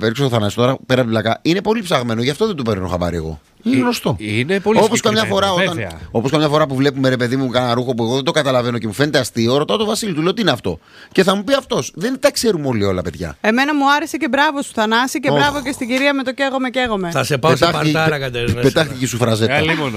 Έριξε ο Θανάσης τώρα πέρα από την πλάκα. Είναι πολύ ψαγμένο, γι' αυτό δεν του παίρνω χαμπάρι εγώ. Είναι γνωστό. Είναι πολύ Όπως καμιά φορά που βλέπουμε ρε παιδί μου κάνα ρούχο που εγώ δεν το καταλαβαίνω και μου φαίνεται αστείο, ρωτάω τον Βασίλη, του λέω τι είναι αυτό. Και θα μου πει αυτός. Δεν τα ξέρουμε όλοι όλα, παιδιά. Εμένα μου άρεσε και μπράβο σου, Θανάση, και μπράβο και στην κυρία με το καίγομαι. Θα σε πάω σε παρτάρα, Κατερίνα. Πετάχτηκε σου φραζέτα.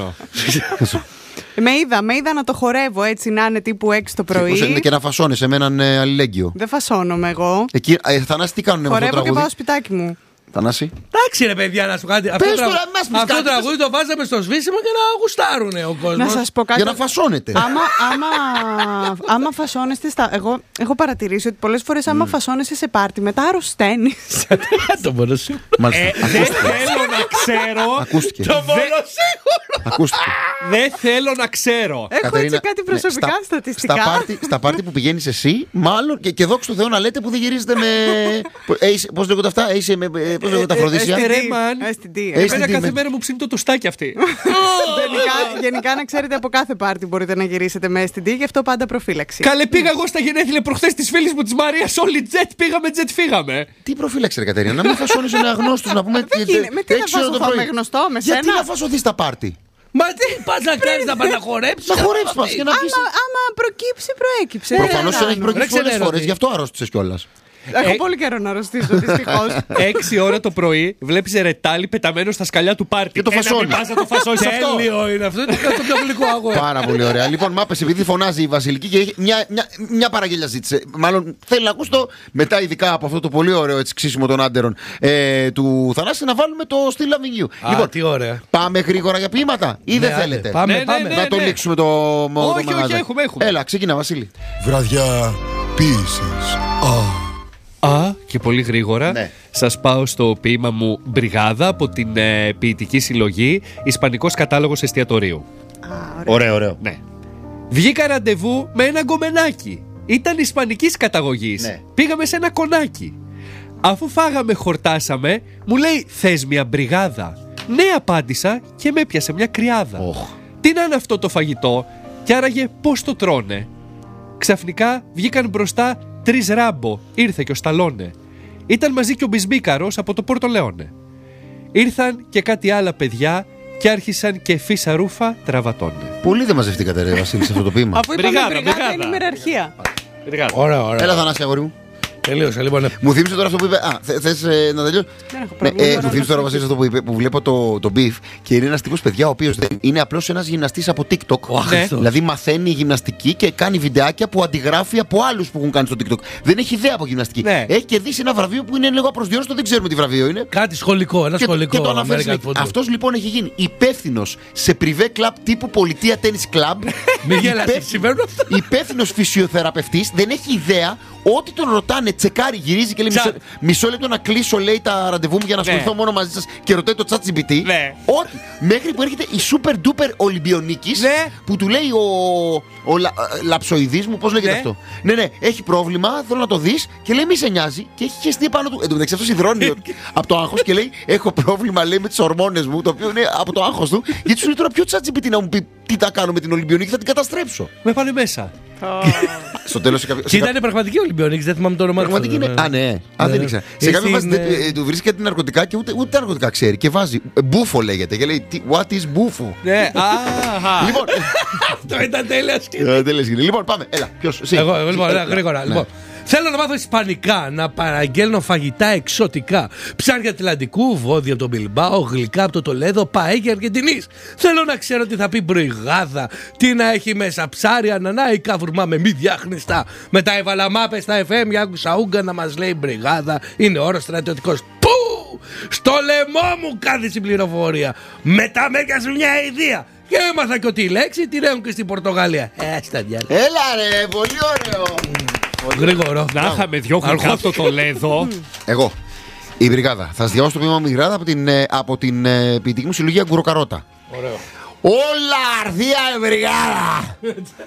Με είδα να το χορεύω έτσι, να είναι τύπου 6 το πρωί. Πώς είναι και να φασώνεις σε έναν αλληλέγγυο. Δεν φασώνομαι εγώ. Εκεί, Θανάση, τι κάνουνε με αυτό το χορεύω τραγούδι. και πάω σπιτάκι μου. Θανάση. Εντάξει ρε παιδιά, να σου κάτι. Αυτό το τραγούδι το βάζαμε στο σβήσιμο και να γουστάρουνε ο κόσμος. Να σας πω κάτι. Για να φασώνετε. Άμα φασώνεστε Εγώ έχω παρατηρήσει ότι πολλές φορές άμα φασώνεστε σε πάρτι, μετά αρρωσταίνεις. Το μόνο σίγουρο. Δεν θέλω να ξέρω. Ακούστηκε. Το μόνο σίγουρο. Ακούστηκε. Δεν θέλω να ξέρω. Έχω έτσι κάτι προσωπικά στατιστικά. Στα πάρτι που πηγαίνεις εσύ, μάλλον και δόξα τω Θεώ να λέτε που δεν γυρίζετε με. Πώς λέγονται αυτά, πώς λέγονται τα αφροδίσια. Εμένα κάθε μέρα μου ψήνει το τοστάκι αυτή. Γενικά να ξέρετε από κάθε πάρτι μπορείτε να γυρίσετε με STD, γι' αυτό πάντα προφύλαξη. Καλέ, πήγα εγώ στα γενέθλια προχθές της φίλης μου της Μαρίας. Όλοι jet πήγαμε, jet φύγαμε. Τι προφύλαξη, ρε Κατερίνα, να μην φασώνεις με αγνώστους, να πούμε. Με τι να φασωθώ, με γνωστό, με σένα. Γιατί να φασωθείς στα πάρτι. Μα τι πας να κάνεις, να πας να χορέψεις. Να χορέψεις πας και να πεις. Άμα προκύψει, προέκυψε. Προφανώς δεν έχει προκύψει πολλές φορές, γι' αυτό αρρώστησες κιόλας. Έχω πολύ καιρό να αρρωστήσω, δυστυχώς. 6 ώρα το πρωί βλέπεις ρετάλι πεταμένο στα σκαλιά του πάρτι. Και το φασώνει. Πας να το φασώσεις αυτό. Τέλειο είναι αυτό, είναι το πιο γλυκό αγώνα. Πάρα πολύ ωραία. Λοιπόν, μάπες, επειδή φωνάζει η Βασιλική και έχει μια παραγγελιά ζήτησε. Μάλλον θέλει να ακούσει το μετά, ειδικά από αυτό το πολύ ωραίο έτσι ξύσιμο των άντερων του Θανάση, να βάλουμε το στυλ Λαβινιού. Λοιπόν, τι ωραία. Πάμε γρήγορα για ποίηματα ή δεν θέλετε? Πάμε. Να το λήξουμε το μαγαζί. Όχι, έχουμε. Έλα, ξεκινά, Βασίλη. Βραδιά ποίησης. Και πολύ γρήγορα σας πάω στο ποίημα μου Μπριγάδα από την ποιητική συλλογή Ισπανικός Κατάλογος Εστιατορίου. Ωραίο. Ναι. Βγήκα ραντεβού με ένα γκομενάκι. Ήταν ισπανικής καταγωγής. Ναι. Πήγαμε σε ένα κονάκι. Αφού φάγαμε, χορτάσαμε, μου λέει θες μια μπριγάδα? Ναι, απάντησα και με έπιασε μια κρυάδα. Τι να είναι αυτό το φαγητό και άραγε πώς το τρώνε? Ξαφνικά βγήκαν μπροστά 3 Ράμπο, ήρθε και ο Σταλόνε. Ήταν μαζί και ο Μπισμπίκαρος από το Πόρτο Λέονε. Ήρθαν και κάτι άλλα παιδιά και άρχισαν και φύσα ρούφα τραβατώνε. Πολύ δεν μαζευτήκατε, ρε Βασίλη, σε αυτό το ποίημα. Αφού είπαμε μπριγάδα, είναι ημεραρχία. Ωραία. Έλα, Θανάση, αγόρι μου. Τελείωσα, λοιπόν. Μου θύμισε τώρα αυτό που είπε. Θες να τελειώσει? Δεν έχω πρόβλημα. Μου θύμισε τώρα, Βασίλη, αυτό που είπε, που βλέπω το beef και είναι ένας τύπος, παιδιά, ο οποίος είναι απλώς ένας γυμναστής από TikTok. Δηλαδή μαθαίνει γυμναστική και κάνει βιντεάκια που αντιγράφει από άλλους που έχουν κάνει στο TikTok. Δεν έχει ιδέα από γυμναστική. Έχει κερδίσει ένα βραβείο που είναι λίγο απροσδιόριστο, δεν ξέρουμε τι βραβείο είναι. Κάτι σχολικό, ένα σχολικό. Και το αναφέρει. Αυτός λοιπόν έχει γίνει υπεύθυνος σε privé club τύπου Πολιτεία Tennis Club. Μην γελάτε, συμβαίνουν αυτά. Υπεύθυνος φυσιοθεραπευτής, δεν έχει ιδέα. Ό,τι τον ρωτάνε, τσεκάρει, γυρίζει και λέει μισό λεπτό να κλείσω, λέει, τα ραντεβού μου για να ασχοληθώ μόνο μαζί σας και ρωτάει το ChatGPT. Ό,τι. Μέχρι που έρχεται η super duper Ολυμπιονίκης που του λέει ο λαψοειδής μου, πώς λέγεται αυτό. Ναι, έχει πρόβλημα, θέλω να το δεις και λέει μη σε νοιάζει και έχει χεστεί πάνω του. Εν τω μεταξύ αυτός υδρώνει από το άγχος και λέει έχω πρόβλημα, λέει, με τις ορμόνες μου, το οποίο είναι από το άγχος του. Γιατί σου λέει τώρα ποιο ChatGPT να μου πει τι θα κάνω με την Ολυμπιονίκη, θα την καταστρέψω. Με πάνε μέσα. Στο τέλος Και ήταν πραγματική Ολυμπιονίκη, δεν θυμάμαι το όνομα. Πραγματική είναι. Ναι. Δεν ήξερα. Σε κάποια φάση του βρίσκει κάτι ναρκωτικά και ούτε τα ναρκωτικά ξέρει. Και βάζει μπούφο λέγεται. Και λέει what is μπούφο. Ναι, Λοιπόν. Αυτό ήταν τέλεια. Λοιπόν, πάμε. Έλα, ποιος? Εγώ, γρήγορα. Θέλω να μάθω ισπανικά, να παραγγέλνω φαγητά εξωτικά. Ψάρια Ατλαντικού, βόδια από τον Μπιλμπάο, γλυκά από το Τολέδο, παέγια Αργεντινής. Θέλω να ξέρω τι θα πει μπριγάδα, τι να έχει μέσα, ψάρια, ανανά ή καβουρμά με μύδια χνιστά. Μετά έβαλα μάπες στα FM, άκουσα Ούγκα να μας λέει μπριγάδα, είναι όρος στρατιωτικός. Πού! Στο λαιμό μου κάθισε η πληροφορία. Μετά με έκασε μια ιδέα. Και έμαθα και ότι η λέξη την έχουν και στην Πορτογαλία. Έλα ρε, πολύ ωραίο. Γρήγορο. Να είχαμε δυο γλυκά από το Τολέδο. Εγώ. Η Μπριγάδα. Θα σας διαβάσω το ποίημα μου Μπριγάδα από την ποιητική μου συλλογή Αγκουροκαρότα. Ωραίο. Όλα αρθία η Μπριγάδα.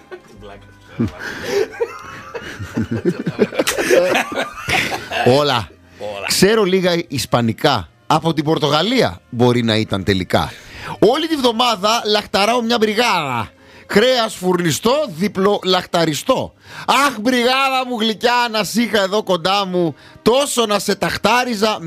Όλα. Ξέρω λίγα ισπανικά. Από την Πορτογαλία μπορεί να ήταν τελικά. Όλη τη βδομάδα λαχταράω μια μπριγάδα. Κρέας φουρνιστό, διπλο λαχταριστό. Αχ, μπριγάδα μου γλυκιά, να σ' είχα εδώ κοντά μου. Τόσο να σε ταχτάριζα.